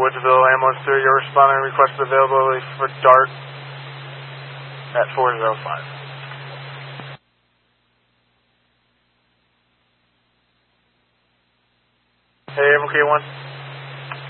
Woodsville, ambulance 3, you're responding to requested availability for DART at 405. Hey, MK1.